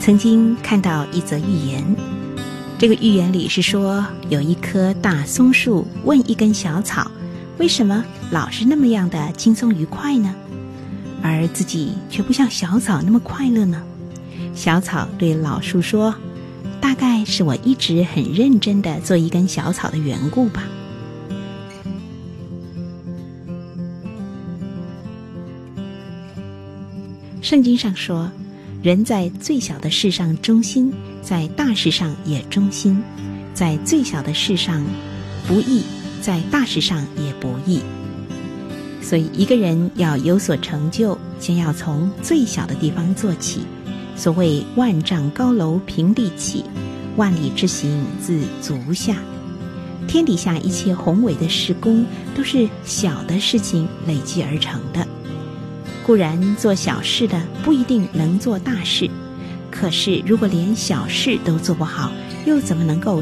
曾经看到一则寓言，这个寓言里是说，有一棵大松树问一根小草，为什么老是那么样的轻松愉快呢？而自己却不像小草那么快乐呢？小草对老树说，大概是我一直很认真的做一根小草的缘故吧。圣经上说，人在最小的事上忠心，在大事上也忠心；在最小的事上不义，在大事上也不义。所以一个人要有所成就，先要从最小的地方做起。所谓万丈高楼平地起，万里之行自足下。天底下一切宏伟的事工，都是小的事情累积而成的。固然做小事的不一定能做大事，可是如果连小事都做不好，又怎么能够